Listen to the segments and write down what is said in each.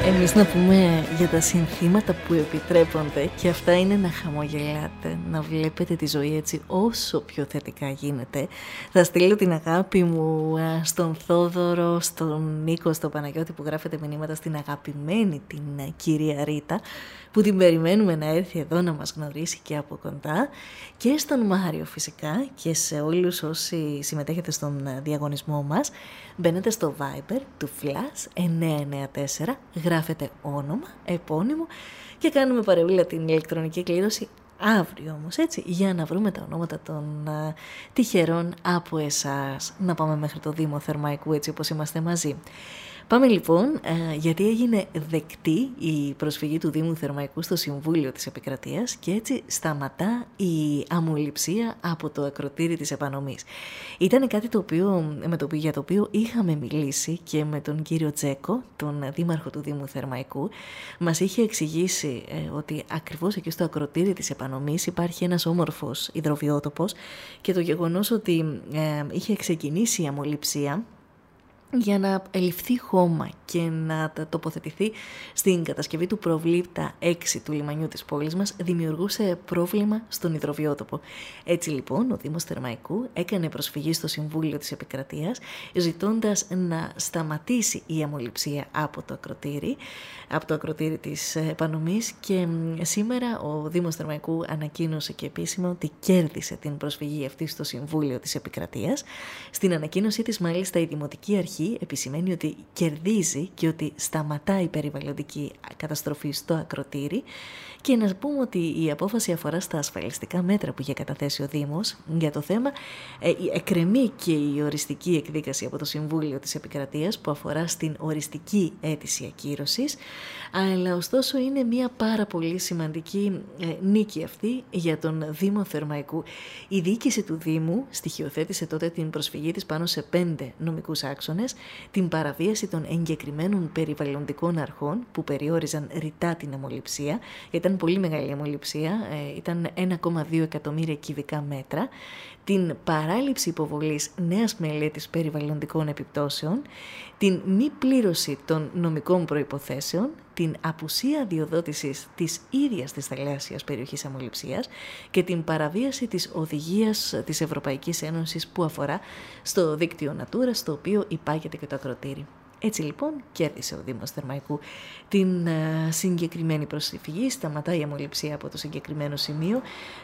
Εμείς να πούμε για τα συνθήματα που επιτρέπονται, και αυτά είναι να χαμογελάτε, να βλέπετε τη ζωή έτσι όσο πιο θετικά γίνεται. Θα στείλω την αγάπη μου στον Θόδωρο, στον Νίκο, στον Παναγιώτη που γράφετε μηνύματα, στην αγαπημένη την κυρία Ρίτα που την περιμένουμε να έρθει εδώ να μας γνωρίσει και από κοντά, και στον Μάριο φυσικά, και σε όλους όσοι συμμετέχετε στον διαγωνισμό μας. Μπαίνετε στο Viber του Flash 994, γράφετε όνομα, επώνυμο και κάνουμε παρεούλα την ηλεκτρονική κλήρωση αύριο όμως, έτσι, για να βρούμε τα ονόματα των τυχερών από εσάς. Να πάμε μέχρι το Δήμο Θερμαϊκού, έτσι όπως είμαστε μαζί. Πάμε λοιπόν, γιατί έγινε δεκτή η προσφυγή του Δήμου Θερμαϊκού στο Συμβούλιο της Επικρατείας και έτσι σταματά η αμμολυψία από το ακροτήρι της Επανομής. Ήταν κάτι για το οποίο είχαμε μιλήσει και με τον κύριο Τζέκο, τον δήμαρχο του Δήμου Θερμαϊκού. Μας είχε εξηγήσει ότι ακριβώς εκεί στο ακροτήρι της Επανομής υπάρχει ένας όμορφος υδροβιότοπος και το γεγονός ότι είχε ξεκινήσει η αμμολυψία για να ελειφθεί χώμα και να τοποθετηθεί στην κατασκευή του προβλήπτα 6 του λιμανιού της πόλης μας δημιουργούσε πρόβλημα στον υδροβιότοπο. Έτσι λοιπόν ο Δήμος Θερμαϊκού έκανε προσφυγή στο Συμβούλιο της Επικρατείας ζητώντας να σταματήσει η αμμολυψία από το ακροτήρι της Επανομής, και σήμερα ο Δήμος Θερμαϊκού ανακοίνωσε και επίσημα ότι κέρδισε την προσφυγή αυτή στο Συμβούλιο της Επικρατείας. Στην ανακοίνωσή της μάλιστα η Δημοτική Αρχή επισημαίνει ότι κερδίζει και ότι σταματάει η περιβαλλοντική καταστροφή στο ακροτήρι, και να πούμε ότι η απόφαση αφορά στα ασφαλιστικά μέτρα που είχε καταθέσει ο Δήμος για το θέμα. Εκκρεμεί και η οριστική εκδίκαση από το Συμβούλιο της Επικρατείας που αφορά στην οριστική αίτηση ακύρωσης, αλλά ωστόσο είναι μια πάρα πολύ σημαντική νίκη αυτή για τον Δήμο Θερμαϊκού. Η διοίκηση του Δήμου στοιχειοθέτησε τότε την προσφυγή της πάνω σε 5 νομικούς άξονες, την παραβίαση των εγκεκριμένων περιβαλλοντικών αρχών που περιόριζαν ρητά την αμμολυψία. Ήταν πολύ μεγάλη η αμμολυψία, ήταν 1,2 εκατομμύρια κυβικά μέτρα, την παράληψη υποβολής νέας μελέτης περιβαλλοντικών επιπτώσεων, την μη πλήρωση των νομικών προϋποθέσεων, την απουσία αδειοδότησης της ίδιας της θαλάσσιας περιοχής αμμολυψίας και την παραβίαση της οδηγίας της Ευρωπαϊκής Ένωσης που αφορά στο δίκτυο Natura, στο οποίο υπάγεται και το ακροτήρι. Έτσι λοιπόν κέρδισε ο Δήμος Θερμαϊκού την συγκεκριμένη προσφυγή, σταματάει η αμμολυψία από το συγκεκριμένο σημείο.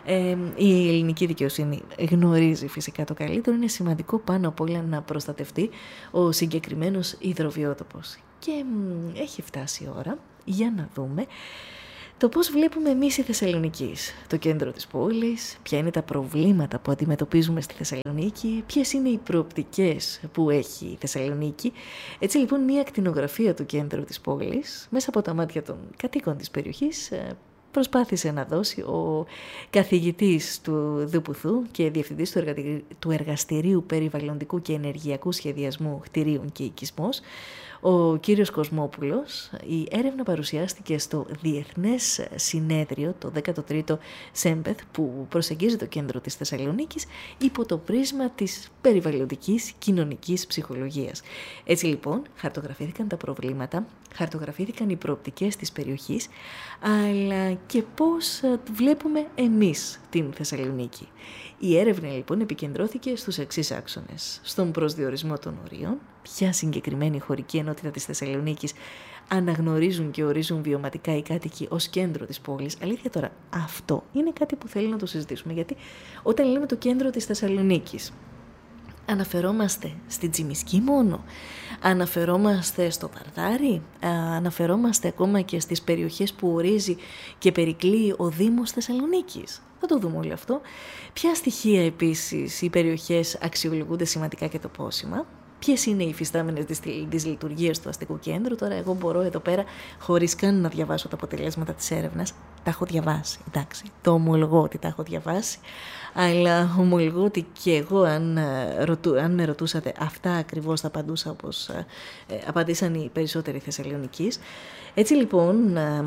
Η ελληνική δικαιοσύνη γνωρίζει φυσικά το καλύτερο, είναι σημαντικό πάνω απ' όλα να προστατευτεί ο συγκεκριμένος υδροβιότοπος. Και έχει φτάσει η ώρα για να δούμε το πώς βλέπουμε εμείς η Θεσσαλονίκη, το κέντρο της πόλης, ποια είναι τα προβλήματα που αντιμετωπίζουμε στη Θεσσαλονίκη, ποιες είναι οι προοπτικές που έχει η Θεσσαλονίκη. Έτσι λοιπόν μια ακτινογραφία του κέντρου της πόλης μέσα από τα μάτια των κατοίκων της περιοχής προσπάθησε να δώσει ο καθηγητής του ΔΠΘ και διευθυντής του Εργαστηρίου Περιβαλλοντικού και Ενεργειακού Σχεδιασμού Κτηρίων και Οικισμός, ο κύριος Κοσμόπουλος. Η έρευνα παρουσιάστηκε στο Διεθνές Συνέδριο, το 13ο ΣΕΜΠΕΘ, που προσεγγίζει το κέντρο της Θεσσαλονίκης υπό το πρίσμα της περιβαλλοντικής κοινωνικής ψυχολογίας. Έτσι λοιπόν χαρτογραφήθηκαν τα προβλήματα, χαρτογραφήθηκαν οι προοπτικές της περιοχής, αλλά και πώς βλέπουμε εμείς την Θεσσαλονίκη. Η έρευνα λοιπόν επικεντρώθηκε στους εξής άξονες: στον προσδιορισμό των ορίων, ποια συγκεκριμένη χωρική ενότητα της Θεσσαλονίκης αναγνωρίζουν και ορίζουν βιωματικά οι κάτοικοι ως κέντρο της πόλης. Αλήθεια τώρα, αυτό είναι κάτι που θέλω να το συζητήσουμε, γιατί όταν λέμε το κέντρο της Θεσσαλονίκης, αναφερόμαστε στην Τσιμισκή μόνο, αναφερόμαστε στο Βαρδάρι, αναφερόμαστε ακόμα και στις περιοχές που ορίζει και περικλεί ο Δήμος Θεσσαλονίκης. Θα το δούμε όλο αυτό. Ποια στοιχεία επίσης οι περιοχές αξιολογούνται σημαντικά και το πόσημα. Ποιες είναι οι υφιστάμενες δυσλειτουργίες του αστικού κέντρου. Τώρα εγώ μπορώ εδώ πέρα, χωρίς καν να διαβάσω τα αποτελέσματα της έρευνας, τα έχω διαβάσει, εντάξει, το ομολογώ ότι τα έχω διαβάσει, αλλά ομολογώ ότι και εγώ αν με ρωτούσατε αυτά ακριβώς θα απαντούσα όπως απαντήσαν οι περισσότεροι Θεσσαλονικείς. Έτσι λοιπόν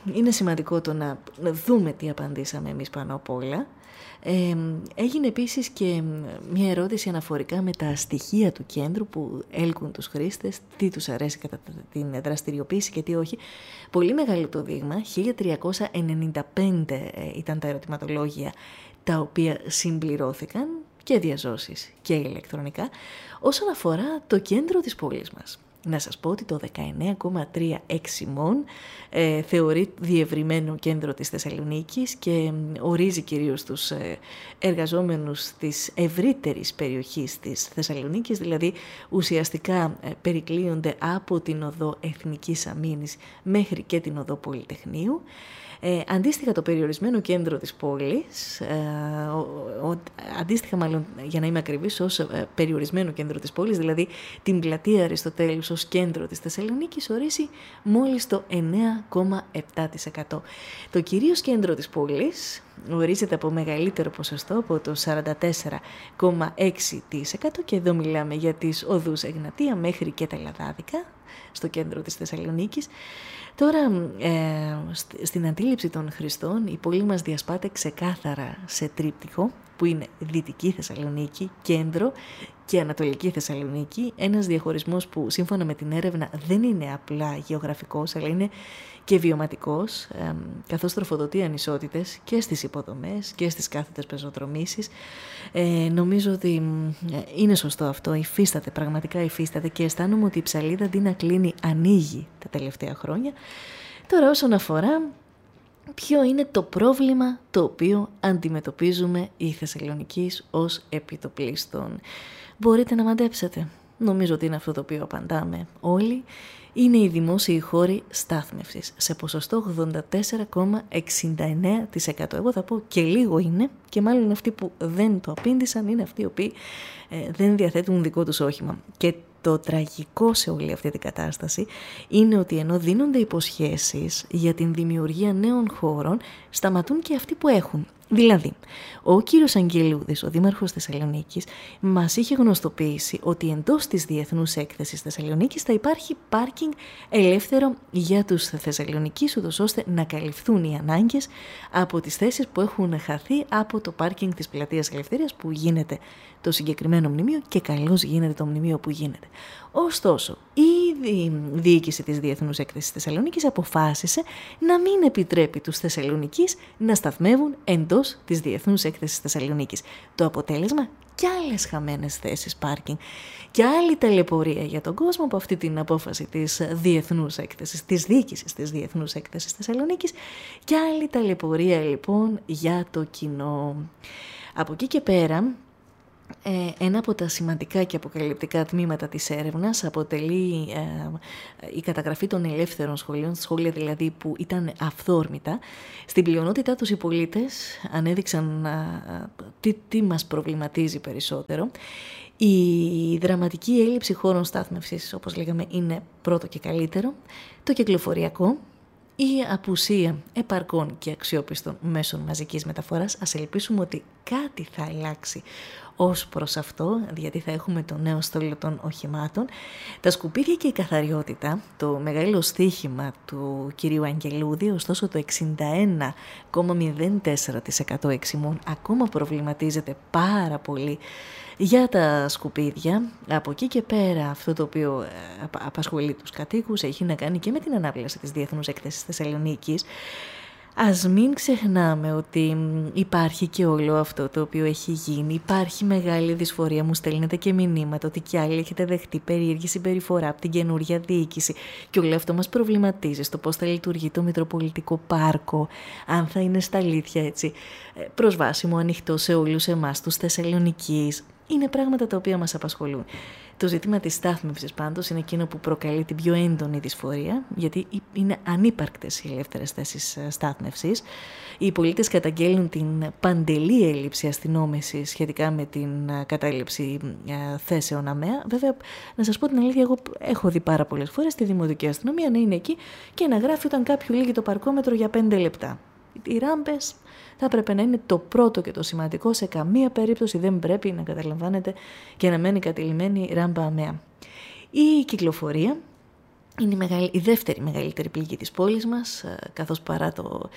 είναι σημαντικό το να δούμε τι απαντήσαμε εμείς πάνω απ' όλα. Έγινε επίσης και μια ερώτηση αναφορικά με τα στοιχεία του κέντρου που έλκουν τους χρήστες, τι τους αρέσει κατά την δραστηριοποίηση και τι όχι. Πολύ μεγάλο το δείγμα, 1395 ήταν τα ερωτηματολόγια τα οποία συμπληρώθηκαν και διαζώσεις και ηλεκτρονικά όσον αφορά το κέντρο της πόλης μας. Να σας πω ότι το 19,3 εξημών θεωρεί διευρυμένο κέντρο της Θεσσαλονίκης και ορίζει κυρίως τους εργαζόμενους της ευρύτερης περιοχής της Θεσσαλονίκης, δηλαδή ουσιαστικά περικλείονται από την οδό Εθνικής Αμήνης μέχρι και την οδό Πολυτεχνείου. Αντίστοιχα το περιορισμένο κέντρο της πόλης, αντίστοιχα μάλλον για να είμαι ακριβής ως περιορισμένο κέντρο της πόλης, δηλαδή την πλατεία Αριστοτέλους ως κέντρο της Θεσσαλονίκης, ορίζει μόλις το 9,7%. Το κυρίως κέντρο της πόλης ορίζεται από μεγαλύτερο ποσοστό, από το 44,6% και εδώ μιλάμε για τις οδούς Εγνατία μέχρι και τα Λαδάδικα, στο κέντρο της Θεσσαλονίκης. Τώρα, στην αντίληψη των χρηστών, η πόλη μας διασπάται ξεκάθαρα σε τρίπτυχο, που είναι Δυτική Θεσσαλονίκη, Κέντρο και Ανατολική Θεσσαλονίκη. Ένας διαχωρισμός που σύμφωνα με την έρευνα δεν είναι απλά γεωγραφικός, αλλά είναι και βιωματικός, καθώς τροφοδοτεί ανισότητες και στις υποδομές και στις κάθετες πεζοδρομήσεις. Νομίζω ότι είναι σωστό αυτό, υφίσταται, πραγματικά υφίσταται και αισθάνομαι ότι η ψαλίδα αντί να κλείνει ανοίγει τα τελευταία χρόνια. Τώρα όσον αφορά ποιο είναι το πρόβλημα το οποίο αντιμετωπίζουμε οι Θεσσαλονικείς ως επιτοπλίστων. Μπορείτε να μαντέψετε. Νομίζω ότι είναι αυτό το οποίο απαντάμε όλοι. Είναι οι δημόσιοι χώροι στάθμευσης σε ποσοστό 84,69%. Εγώ θα πω και λίγο είναι, και μάλλον αυτοί που δεν το απήντησαν είναι αυτοί οι οποίοι δεν διαθέτουν δικό τους όχημα. Και το τραγικό σε όλη αυτή την κατάσταση είναι ότι ενώ δίνονται υποσχέσεις για την δημιουργία νέων χώρων, σταματούν και αυτοί που έχουν. Δηλαδή, ο κύριος Αγγελούδης, ο δήμαρχος Θεσσαλονίκης, μας είχε γνωστοποιήσει ότι εντός της Διεθνούς Έκθεσης Θεσσαλονίκης θα υπάρχει πάρκινγκ ελεύθερο για τους Θεσσαλονικείς, ούτως ώστε να καλυφθούν οι ανάγκες από τις θέσεις που έχουν χαθεί από το πάρκινγκ της Πλατείας Ελευθερίας που γίνεται το συγκεκριμένο μνημείο και καλώς γίνεται το μνημείο που γίνεται. Ωστόσο, η διοίκηση της Διεθνούς Έκθεσης Θεσσαλονίκης αποφάσισε να μην επιτρέπει τους Θεσσαλονικείς να σταθμεύουν εντός της Διεθνούς Έκθεσης Θεσσαλονίκης. Το αποτέλεσμα, κι άλλες χαμένες θέσεις πάρκινγκ και άλλη ταλαιπωρία για τον κόσμο από αυτή την απόφαση της Διεθνούς Έκθεσης, της διοίκησης της Διεθνούς Έκθεσης Θεσσαλονίκης και άλλη ταλαιπωρία λοιπόν για το κοινό. Από εκεί και πέρα, ένα από τα σημαντικά και αποκαλυπτικά τμήματα της έρευνας αποτελεί η καταγραφή των ελεύθερων σχολείων, σχόλια δηλαδή που ήταν αυθόρμητα. Στην πλειονότητά τους οι πολίτες ανέδειξαν τι μας προβληματίζει περισσότερο. Η δραματική έλλειψη χώρων στάθμευσης, όπως λέγαμε, είναι πρώτο και καλύτερο. Το κυκλοφοριακό, η απουσία επαρκών και αξιόπιστων μέσων μαζικής μεταφοράς. Ας ελπίσουμε ότι κάτι θα αλλάξει ως προς αυτό, γιατί θα έχουμε το νέο στόλο των οχημάτων. Τα σκουπίδια και η καθαριότητα, το μεγάλο στοίχημα του κυρίου Αγγελούδη, ωστόσο το 61,04% εξημών ακόμα προβληματίζεται πάρα πολύ για τα σκουπίδια. Από εκεί και πέρα αυτό το οποίο απασχολεί τους κατοίκους έχει να κάνει και με την ανάπλαση της Διεθνούς Έκθεσης Θεσσαλονίκης. Ας μην ξεχνάμε ότι υπάρχει και όλο αυτό το οποίο έχει γίνει. Υπάρχει μεγάλη δυσφορία, μου στέλνετε και μηνύματα ότι κι άλλοι έχετε δεχτεί περίεργη συμπεριφορά από την καινούργια διοίκηση. Και όλο αυτό μας προβληματίζει στο πώς θα λειτουργεί το Μητροπολιτικό Πάρκο, αν θα είναι στα αλήθεια έτσι προσβάσιμο, ανοιχτό σε όλους εμάς τους Θεσσαλονικείς. Είναι πράγματα τα οποία μας απασχολούν. Το ζήτημα της στάθμευσης πάντως είναι εκείνο που προκαλεί την πιο έντονη δυσφορία, γιατί είναι ανύπαρκτες οι ελεύθερες θέσεις στάθμευσης. Οι πολίτες καταγγέλνουν την παντελή έλλειψη αστυνόμευσης σχετικά με την κατάληψη θέσεων ΑΜΕΑ. Βέβαια, να σας πω την αλήθεια, εγώ έχω δει πάρα πολλές φορές τη Δημοτική Αστυνομία να είναι εκεί και να γράφει όταν κάποιου λύγει το παρκόμετρο για 5 λεπτά. Οι ράμπες θα έπρεπε να είναι το πρώτο και το σημαντικό. Σε καμία περίπτωση δεν πρέπει να καταλαμβάνεται και να μένει κατηλημένη ράμπα ΑΜΕΑ. Η κυκλοφορία Είναι η δεύτερη μεγαλύτερη πληγή της πόλης μας, καθώς παρά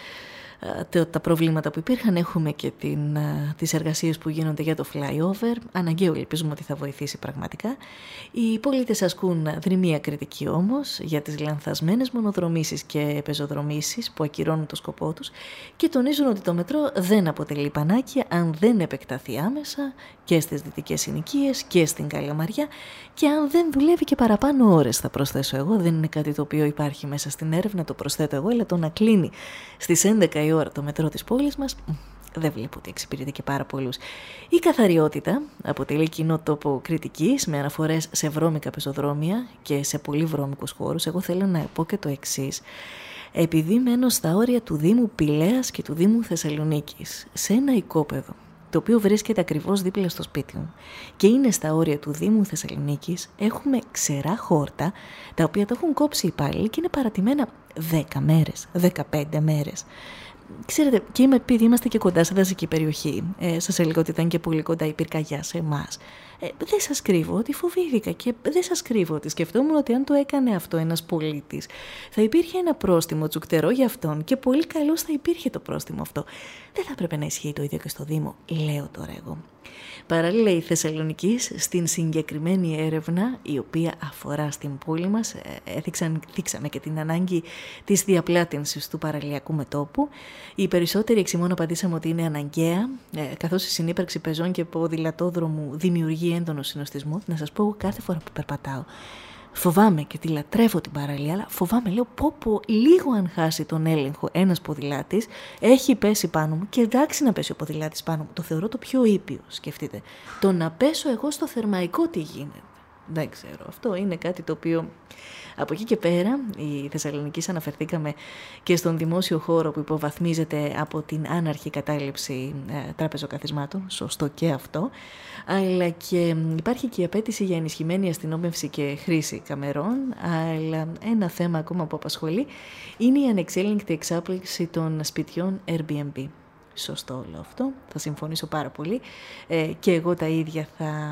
τα προβλήματα που υπήρχαν έχουμε και τις εργασίες που γίνονται για το flyover. Αναγκαίο ελπίζουμε ότι θα βοηθήσει πραγματικά. Οι πολίτες ασκούν δρυμία κριτική όμως για τις λανθασμένες μονοδρομήσεις και πεζοδρομήσεις που ακυρώνουν το σκοπό τους και τονίζουν ότι το μετρό δεν αποτελεί πανάκια αν δεν επεκταθεί άμεσα και στις δυτικές συνοικίες και στην Καλαμαριά και αν δεν δουλεύει και παραπάνω ώρες, θα προσθέσω εγώ. Δεν είναι κάτι το οποίο υπάρχει μέσα στην έρευνα, το προσθέτω εγώ, αλλά το να κλείνει στις 11 η ώρα το μετρό της πόλης μας δεν βλέπω ότι εξυπηρετεί και πάρα πολλούς. Η καθαριότητα αποτελεί κοινό τόπο κριτικής με αναφορές σε βρώμικα πεζοδρόμια και σε πολύ βρώμικους χώρους. Εγώ θέλω να πω και το εξής. Επειδή μένω στα όρια του Δήμου Πηλαίας και του Δήμου Θεσσαλονίκης, σε ένα οικόπεδο το οποίο βρίσκεται ακριβώς δίπλα στο σπίτι μου και είναι στα όρια του Δήμου Θεσσαλονίκης, έχουμε ξερά χόρτα τα οποία τα έχουν κόψει οι υπάλληλοι και είναι παρατημένα 10 μέρες, 15 μέρες. Ξέρετε, και επειδή είμαστε και κοντά σε δασική περιοχή, σας έλεγα ότι ήταν και πολύ κοντά η πυρκαγιά σε εμάς. Δεν σας κρύβω ότι φοβήθηκα και δεν σας κρύβω ότι σκεφτόμουν ότι αν το έκανε αυτό ένας πολίτης θα υπήρχε ένα πρόστιμο τσουκτερό για αυτόν και πολύ καλώς θα υπήρχε το πρόστιμο αυτό. Δεν θα έπρεπε να ισχύει το ίδιο και στο Δήμο, λέω τώρα εγώ. Παράλληλα, η Θεσσαλονίκη στην συγκεκριμένη έρευνα, η οποία αφορά στην πόλη μας, δείξαμε και την ανάγκη της διαπλάτησης του παραλιακού μετώπου. Οι περισσότεροι εξημών απαντήσαμε ότι είναι αναγκαία, καθώς η συνύπαρξη πεζών και ποδηλατόδρομου δημιουργεί έντονο συνοστισμό. Να σας πω, εγώ κάθε φορά που περπατάω, φοβάμαι και τη λατρεύω την παραλία, αλλά φοβάμαι, λέω, πω, λίγο αν χάσει τον έλεγχο ένας ποδηλάτης, έχει πέσει πάνω μου και εντάξει να πέσει ο ποδηλάτης πάνω μου. Το θεωρώ το πιο ήπιο, σκεφτείτε. Το να πέσω εγώ στο θερμαϊκό τι γίνεται. Δεν ξέρω, αυτό είναι κάτι το οποίο από εκεί και πέρα η Θεσσαλονίκης αναφερθήκαμε και στον δημόσιο χώρο που υποβαθμίζεται από την άναρχη κατάληψη τραπεζοκαθισμάτων, σωστό και αυτό, αλλά και υπάρχει και η απέτηση για ενισχυμένη αστυνόμευση και χρήση καμερών, αλλά ένα θέμα ακόμα που απασχολεί είναι η ανεξέλεγκτη εξάπλωση των σπιτιών Airbnb. Σωστό όλο αυτό, θα συμφωνήσω πάρα πολύ και εγώ τα ίδια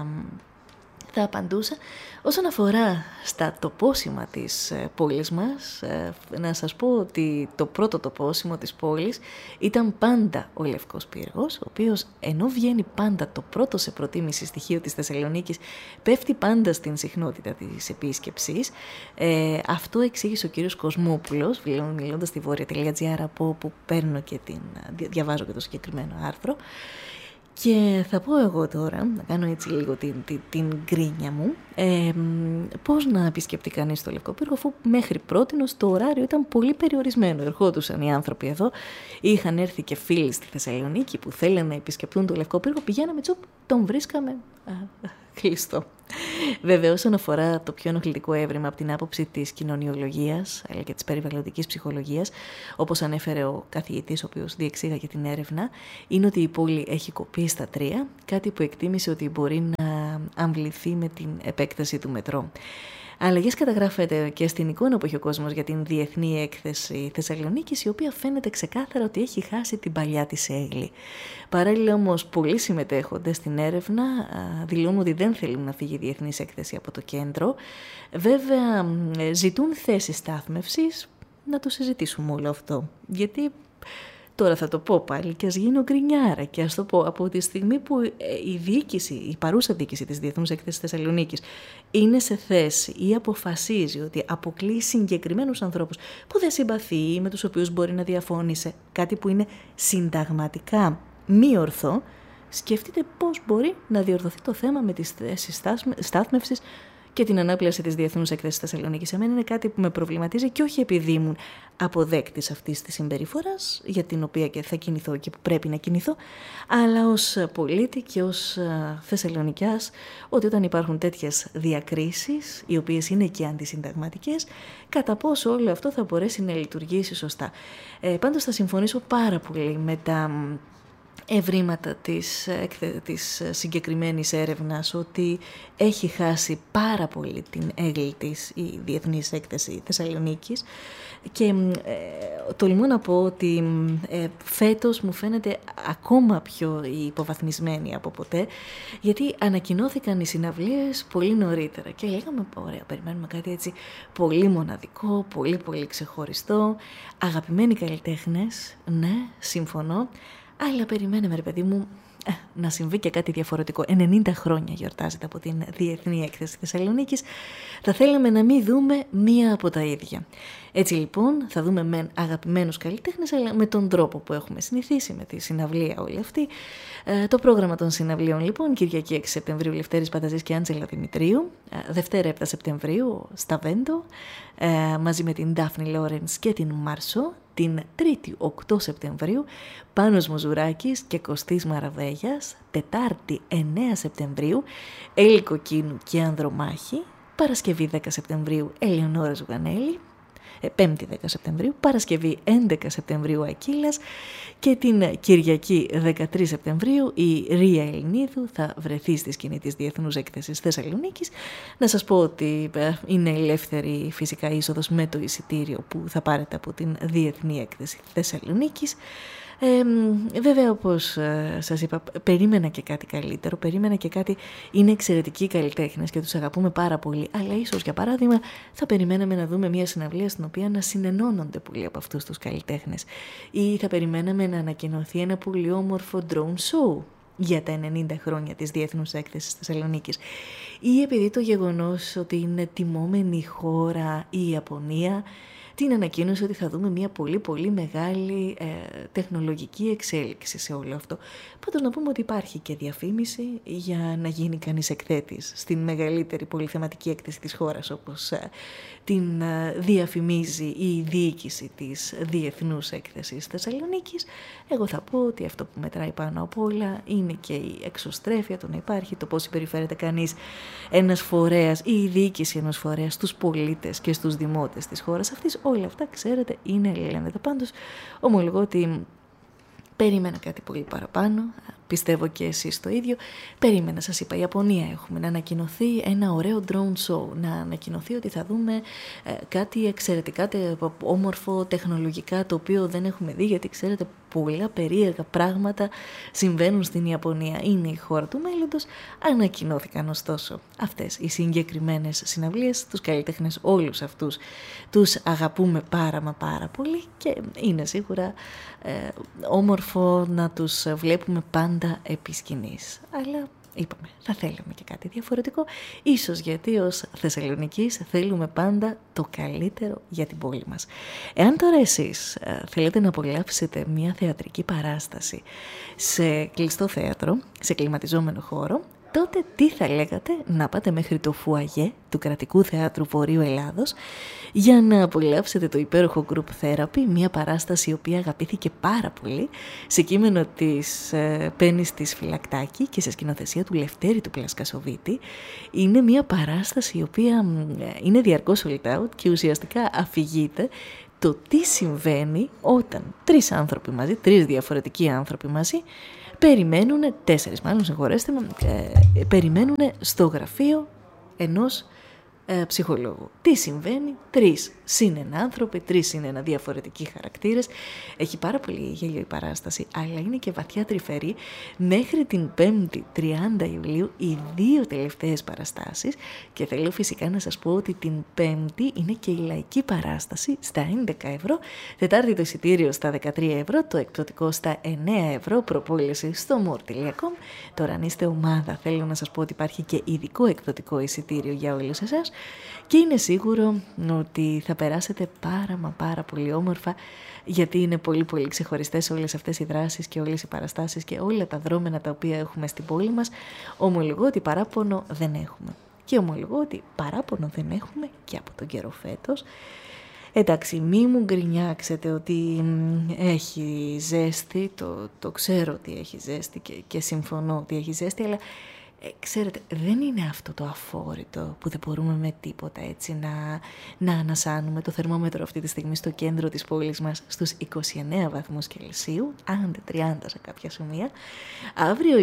θα απαντούσα. Όσον αφορά στα τοπόσημα της πόλης μας, να σας πω ότι το πρώτο τοπόσημο της πόλης ήταν πάντα ο Λευκός Πύργος, ο οποίος ενώ βγαίνει πάντα το πρώτο σε προτίμηση στοιχείο της Θεσσαλονίκης, πέφτει πάντα στην συχνότητα της επίσκεψης. Αυτό εξήγησε ο κύριος Κοσμόπουλος, μιλώντας στη Βόρεια.gr, από όπου παίρνω και διαβάζω και το συγκεκριμένο άρθρο. Και θα πω εγώ τώρα, να κάνω έτσι λίγο την γκρίνια μου, πώς να επισκεφτεί κανείς το Λευκό Πύργο, αφού μέχρι πρότινος το ωράριο ήταν πολύ περιορισμένο. Ερχόντουσαν οι άνθρωποι εδώ, είχαν έρθει και φίλοι στη Θεσσαλονίκη που θέλανε να επισκεπτούν το Λευκό Πύργο, πηγαίναμε τσουπ, τον βρίσκαμε κλειστό. Βέβαια, όσον αφορά το πιο ενοχλητικό έβριμα από την άποψη της κοινωνιολογίας αλλά και της περιβαλλοντικής ψυχολογίας, όπως ανέφερε ο καθηγητής ο οποίος διεξήγαγε την έρευνα, είναι ότι η πόλη έχει κοπεί στα 3, κάτι που εκτίμησε ότι μπορεί να αμβληθεί με την επέκταση του μετρό. Αλλαγές καταγράφεται και στην εικόνα που έχει ο κόσμος για την Διεθνή Έκθεση Θεσσαλονίκης, η οποία φαίνεται ξεκάθαρα ότι έχει χάσει την παλιά της έγκλη. Παράλληλα όμως, πολλοί συμμετέχοντες στην έρευνα δηλώνουν ότι δεν θέλουν να φύγει η Διεθνής Έκθεση από το κέντρο. Βέβαια, ζητούν θέσεις στάθμευσης. Να το συζητήσουμε όλο αυτό. Γιατί τώρα θα το πω πάλι και ας γίνω γκρινιάρα και ας το πω από τη στιγμή που η παρούσα διοίκηση της Διεθνούς Έκθεσης Θεσσαλονίκης είναι σε θέση ή αποφασίζει ότι αποκλεί συγκεκριμένους ανθρώπους που δεν συμπαθεί ή με τους οποίους μπορεί να διαφώνησε, κάτι που είναι συνταγματικά μη ορθό, σκεφτείτε πώς μπορεί να διορθωθεί το θέμα με τις θέσεις στάθμευσης και την ανάπλαση της Διεθνούς Έκθεσης Θεσσαλονίκης. Εμένα είναι κάτι που με προβληματίζει και όχι επειδή ήμουν αποδέκτης αυτής της συμπεριφοράς, για την οποία και θα κινηθώ και που πρέπει να κινηθώ, αλλά ως πολίτη και ως Θεσσαλονικιάς, ότι όταν υπάρχουν τέτοιες διακρίσεις, οι οποίες είναι και αντισυνταγματικές, κατά πόσο όλο αυτό θα μπορέσει να λειτουργήσει σωστά. Πάντως θα συμφωνήσω πάρα πολύ με τα ευρήματα της συγκεκριμένης έρευνας ότι έχει χάσει πάρα πολύ την έγκλη της η Διεθνής Έκθεση Θεσσαλονίκης και τολμώ να πω ότι φέτος μου φαίνεται ακόμα πιο υποβαθμισμένη από ποτέ, γιατί ανακοινώθηκαν οι συναυλίες πολύ νωρίτερα και λέγαμε ωραία, περιμένουμε κάτι έτσι πολύ μοναδικό, πολύ πολύ ξεχωριστό, αγαπημένοι καλλιτέχνες, ναι, συμφωνώ, αλλά περιμέναμε ρε παιδί μου να συμβεί και κάτι διαφορετικό. 90 χρόνια γιορτάζεται από την Διεθνή Έκθεση Θεσσαλονίκης. Θα θέλαμε να μην δούμε μία από τα ίδια. Έτσι λοιπόν θα δούμε με αγαπημένους καλλιτέχνες, αλλά με τον τρόπο που έχουμε συνηθίσει, με τη συναυλία όλη αυτή. Το πρόγραμμα των συναυλίων λοιπόν, Κυριακή 6 Σεπτεμβρίου, Λευτέρης Πανταζής και Άντζελα Δημητρίου. Δευτέρα 7 Σεπτεμβρίου, στα Βέντο, μαζί με την Ντάφνη Λόρενς και την Μάρσο. Την 3η 8 Σεπτεμβρίου, Πάνος Μουζουράκης και Κωστής Μαραβέγιας. Τετάρτη 9 Σεπτεμβρίου, Έλλη Κοκκίνου και Ανδρομάχη. Παρασκευή 10 Σεπτεμβρίου, Ελεονόρα Ζουγανέλη. 5η 10 Σεπτεμβρίου, Παρασκευή 11 Σεπτεμβρίου Ακύλας και την Κυριακή 13 Σεπτεμβρίου η Ρία Ελληνίδου θα βρεθεί στη σκηνή της Διεθνούς Έκθεσης Θεσσαλονίκης. Να σας πω ότι είναι ελεύθερη φυσικά είσοδος με το εισιτήριο που θα πάρετε από την Διεθνή Έκθεση Θεσσαλονίκης. Βέβαια, όπως σας είπα, περίμενα και κάτι καλύτερο, περίμενα και κάτι, είναι εξαιρετικοί καλλιτέχνες και τους αγαπούμε πάρα πολύ, αλλά ίσως για παράδειγμα θα περιμέναμε να δούμε μια συναυλία στην οποία να συνενώνονται πολλοί από αυτούς τους καλλιτέχνες, ή θα περιμέναμε να ανακοινωθεί ένα πολύ όμορφο drone show για τα 90 χρόνια της Διεθνούς Έκθεσης Θεσσαλονίκης, ή επειδή το γεγονός ότι είναι τιμόμενη χώρα η Ιαπωνία την ανακοίνωσε ότι θα δούμε μια πολύ πολύ μεγάλη τεχνολογική εξέλιξη σε όλο αυτό. Πάντως να πούμε ότι υπάρχει και διαφήμιση για να γίνει κανείς εκθέτης στην μεγαλύτερη πολυθεματική έκθεση της χώρας, όπως την διαφημίζει η διοίκηση της Διεθνούς Έκθεσης Θεσσαλονίκης. Εγώ θα πω ότι αυτό που μετράει πάνω απ' όλα είναι και η εξωστρέφεια, το να υπάρχει, το πώς συμπεριφέρεται κανείς ένας φορέας ή η διοίκηση ενός φορέα στους πολίτες και στους δημότες της χώρας αυτής. Όλα αυτά, ξέρετε, είναι αλληλένδετα. Πάντως, ομολογώ ότι περίμενα κάτι πολύ παραπάνω. Πιστεύω και εσείς το ίδιο. Περίμενα, σας είπα, Ιαπωνία έχουμε, να ανακοινωθεί ένα ωραίο drone show, να ανακοινωθεί ότι θα δούμε κάτι εξαιρετικά όμορφο τεχνολογικά, το οποίο δεν έχουμε δει, γιατί ξέρετε πολλά περίεργα πράγματα συμβαίνουν στην Ιαπωνία. Είναι η χώρα του μέλλοντος. Ανακοινώθηκαν ωστόσο αυτές οι συγκεκριμένες συναυλίες. Τους καλλιτέχνες όλους αυτούς τους αγαπούμε πάρα πολύ και είναι σίγουρα όμορφο να τους βλέπουμε πάντα επί σκηνής. Αλλά είπαμε, θα θέλαμε και κάτι διαφορετικό, ίσως γιατί ως Θεσσαλονικείς θέλουμε πάντα το καλύτερο για την πόλη μας. Εάν τώρα εσείς θέλετε να απολαύσετε μια θεατρική παράσταση σε κλειστό θέατρο, σε κλιματιζόμενο χώρο, τότε τι θα λέγατε να πάτε μέχρι το φουαγέ του Κρατικού Θεάτρου Βορείου Ελλάδος για να απολαύσετε το υπέροχο Group Therapy, μια παράσταση η οποία αγαπήθηκε πάρα πολύ, σε κείμενο της Πέννης της Φυλακτάκη και σε σκηνοθεσία του Λευτέρη του Πλασκασοβίτη. Είναι μια παράσταση η οποία είναι διαρκώς sold out και ουσιαστικά αφηγείται το τι συμβαίνει όταν τρεις διαφορετικοί άνθρωποι μαζί περιμένουν στο γραφείο ενός ψυχολόγου. Τι συμβαίνει, 3 συν ένα άνθρωποι, 3 συν ένα διαφορετικοί χαρακτήρες. Έχει πάρα πολύ γέλιο η παράσταση, αλλά είναι και βαθιά τρυφερή. Μέχρι την 5η 30 Ιουλίου οι 2 τελευταίες παραστάσεις, και θέλω φυσικά να σας πω ότι την 5η είναι και η λαϊκή παράσταση στα 11 ευρώ, Τετάρτη το εισιτήριο στα 13 ευρώ, το εκπτωτικό στα 9 ευρώ, προπόληση στο more.com. Τώρα αν είστε ομάδα, θέλω να σας πω ότι υπάρχει και ειδικό εκπτωτικό εισιτήριο για όλους εσάς και είναι σίγουρο ότι θα περάσετε πάρα πολύ όμορφα, γιατί είναι πολύ πολύ ξεχωριστές όλες αυτές οι δράσεις και όλες οι παραστάσεις και όλα τα δρόμενα τα οποία έχουμε στην πόλη μας. Ομολογώ ότι παράπονο δεν έχουμε, και ομολογώ ότι παράπονο δεν έχουμε και από τον καιρό φέτος. Εντάξει, μη μου γκρινιάξετε ότι έχει ζέστη, το ξέρω ότι έχει ζέστη και συμφωνώ ότι έχει ζέστη, αλλά Ξέρετε, δεν είναι αυτό το αφόρητο που δεν μπορούμε με τίποτα έτσι να ανασάνουμε. Το θερμόμετρο αυτή τη στιγμή στο κέντρο της πόλης μας στους 29 βαθμούς Κελσίου, άντε 30 σε κάποια σημεία. Αύριο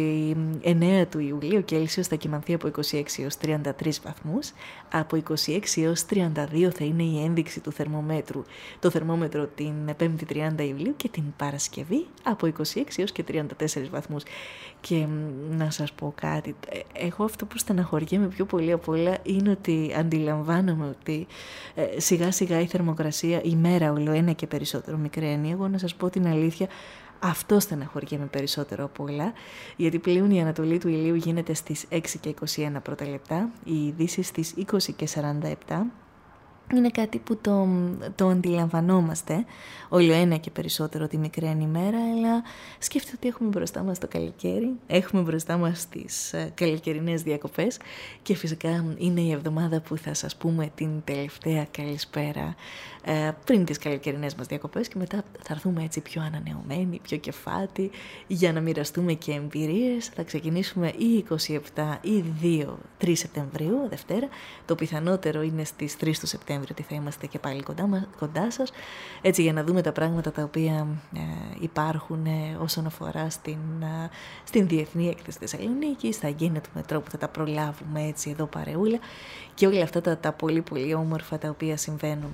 29 του Ιουλίου ο Κέλσιος θα κυμανθεί από 26 έως 33 βαθμούς. Από 26 έως 32 θα είναι η ένδειξη του θερμομέτρου. Το θερμόμετρο την 5η 30 Ιουλίου και την Παρασκευή από 26 έως και 34 βαθμούς. Και να σας πω κάτι, εγώ αυτό που στεναχωριέμαι πιο πολύ απ' όλα είναι ότι αντιλαμβάνομαι ότι σιγά σιγά η θερμοκρασία, η μέρα ολοένα και περισσότερο μικραίνει. Εγώ να σας πω την αλήθεια, αυτό στεναχωριέμαι περισσότερο απ' όλα, γιατί πλέον η ανατολή του ηλίου γίνεται στις 6 και 21 πρώτα λεπτά, η δύση στις 20 και 47. Είναι κάτι που το αντιλαμβανόμαστε όλο ένα και περισσότερο τη μικραίνει ημέρα, αλλά σκέφτεται ότι έχουμε μπροστά μας το καλοκαίρι, έχουμε μπροστά μας τις καλοκαιρινές διακοπές και φυσικά είναι η εβδομάδα που θα σας πούμε την τελευταία καλησπέρα πριν τις καλοκαιρινές μας διακοπές και μετά θα έρθουμε έτσι πιο ανανεωμένοι, πιο κεφάτοι για να μοιραστούμε και εμπειρίες. Θα ξεκινήσουμε ή 27 ή 3 Σεπτεμβρίου, Δευτέρα. Το πιθανότερο είναι στις 3 του Σεπτέμβρη ότι θα είμαστε και πάλι κοντά σας, έτσι για να δούμε τα πράγματα τα οποία υπάρχουν όσον αφορά στην Διεθνή Έκθεση Θεσσαλονίκης, θα γίνεται με τρόπο που θα τα προλάβουμε έτσι εδώ παρεούλα και όλα αυτά τα πολύ πολύ όμορφα τα οποία συμβαίνουν.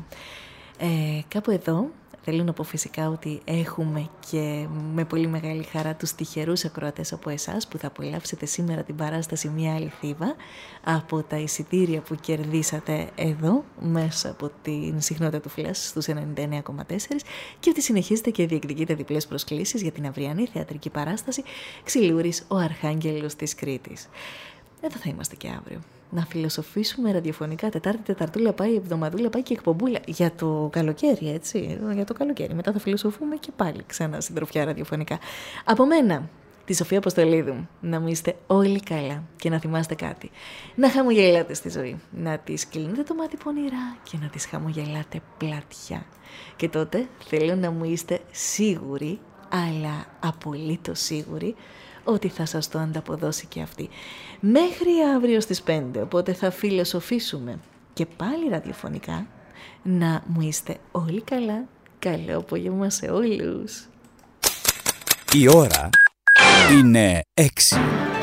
Κάπου εδώ θέλω να πω φυσικά ότι έχουμε και με πολύ μεγάλη χαρά τους τυχερούς ακροατές από εσάς που θα απολαύσετε σήμερα την παράσταση Μια άλλη Θήβα από τα εισιτήρια που κερδίσατε εδώ μέσα από την συχνότητα του Flash στους 99,4 και ότι συνεχίζετε και διεκδικείτε διπλές προσκλήσεις για την αυριανή θεατρική παράσταση Ξυλούρης ο Αρχάγγελος της Κρήτης. Εδώ θα είμαστε και αύριο. Να φιλοσοφήσουμε ραδιοφωνικά. Τετάρτη, Τεταρτούλα πάει, Εβδομαδούλα πάει και εκπομπούλα. Για το καλοκαίρι, έτσι. Για το καλοκαίρι. Μετά θα φιλοσοφούμε και πάλι ξανά συντροφιά ραδιοφωνικά. Από μένα, τη Σοφία Αποστολίδου, να μου είστε όλοι καλά και να θυμάστε κάτι. Να χαμογελάτε στη ζωή. Να τις κλείνετε το μάτι πονηρά και να τις χαμογελάτε πλατιά. Και τότε θέλω να μου είστε σίγουροι, αλλά απολύτως σίγουροι, ότι θα σας το ανταποδώσει και αυτή. Μέχρι αύριο στις 5, οπότε θα φιλοσοφήσουμε και πάλι ραδιοφωνικά. Να μου είστε όλοι καλά. Καλό απόγευμα σε όλους. Η ώρα είναι 6.